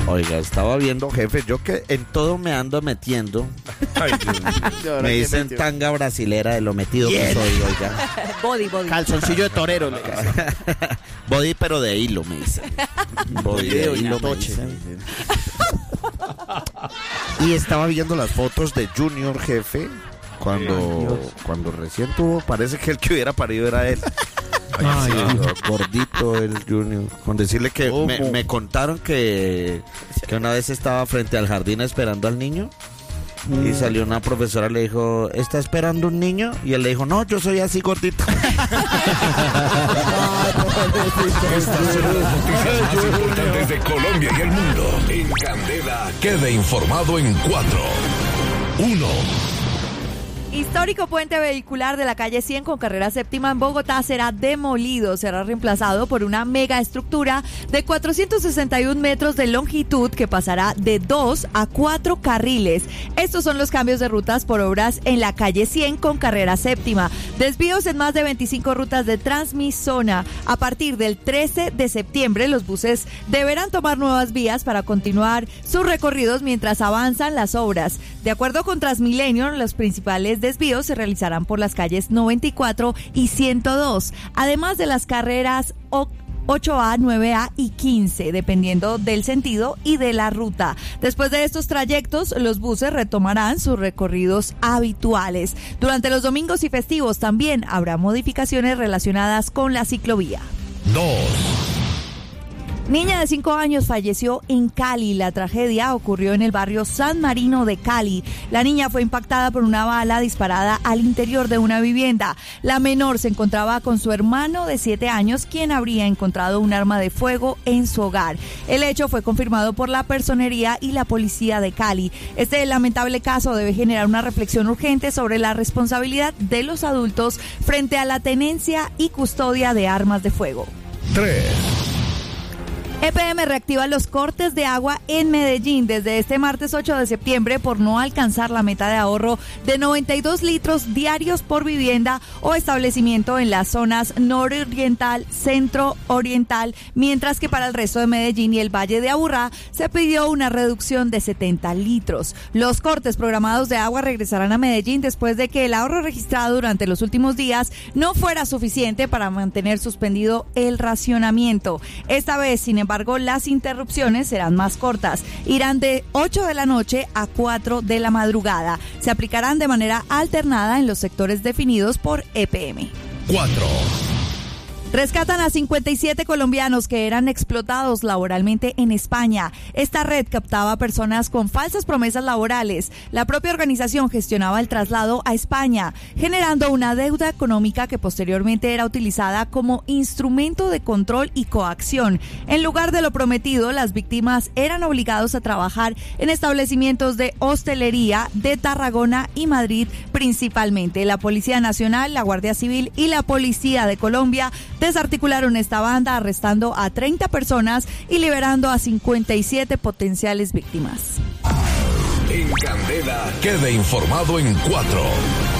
Oiga, estaba viendo, jefe, yo que en todo me ando metiendo. Ay, Dios. Me dicen tanga brasilera de lo metido que soy, oiga. Body. Calzoncillo de torero. Body pero de hilo, me dicen. Body de hilo, me dicen. Y estaba viendo las fotos de Junior, jefe, cuando recién tuvo, parece que el que hubiera parido era él. Ay, gordito el Junior. Con decirle que me contaron que una vez estaba frente al jardín esperando al niño y salió una profesora, le dijo, ¿está esperando un niño? Y él le dijo, no, yo soy así gordito. Estas son las noticias más importantes de Colombia y el mundo. En Candela, quede informado en 4, 1. Histórico puente vehicular de la calle 100 con carrera séptima en Bogotá será demolido. Será reemplazado por una mega estructura de 461 metros de longitud que pasará de 2 a 4 carriles. Estos son los cambios de rutas por obras en la calle 100 con carrera séptima. Desvíos en más de 25 rutas de Transmisona. A partir del 13 de septiembre, los buses deberán tomar nuevas vías para continuar sus recorridos mientras avanzan las obras. De acuerdo con Transmilenio, los principales desvíos se realizarán por las calles 94 y 102, además de las carreras 8A, 9A y 15, dependiendo del sentido y de la ruta. Después de estos trayectos, los buses retomarán sus recorridos habituales. Durante los domingos y festivos también habrá modificaciones relacionadas con la ciclovía. 2. Niña de 5 años falleció en Cali. La tragedia ocurrió en el barrio San Marino de Cali. La niña fue impactada por una bala disparada al interior de una vivienda. La menor se encontraba con su hermano de 7 años, quien habría encontrado un arma de fuego en su hogar. El hecho fue confirmado por la Personería y la Policía de Cali. Este lamentable caso debe generar una reflexión urgente sobre la responsabilidad de los adultos frente a la tenencia y custodia de armas de fuego. 3. EPM reactiva los cortes de agua en Medellín desde este martes 8 de septiembre por no alcanzar la meta de ahorro de 92 litros diarios por vivienda o establecimiento en las zonas nororiental, centro-oriental, mientras que para el resto de Medellín y el Valle de Aburrá se pidió una reducción de 70 litros. Los cortes programados de agua regresarán a Medellín después de que el ahorro registrado durante los últimos días no fuera suficiente para mantener suspendido el racionamiento. Esta vez, sin embargo, las interrupciones serán más cortas. Irán de 8 de la noche a 4 de la madrugada. Se aplicarán de manera alternada en los sectores definidos por EPM. 4. Rescatan a 57 colombianos que eran explotados laboralmente en España. Esta red captaba personas con falsas promesas laborales. La propia organización gestionaba el traslado a España, generando una deuda económica que posteriormente era utilizada como instrumento de control y coacción. En lugar de lo prometido, las víctimas eran obligados a trabajar en establecimientos de hostelería de Tarragona y Madrid principalmente. La Policía Nacional, la Guardia Civil y la Policía de Colombia desarticularon esta banda, arrestando a 30 personas y liberando a 57 potenciales víctimas. En Candela, quede informado en 4.